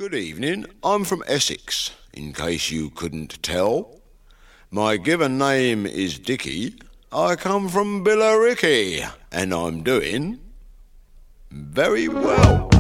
Good evening, I'm from Essex, in case you couldn't tell. My given name is Dicky, I come from Billericay, and I'm doing very well.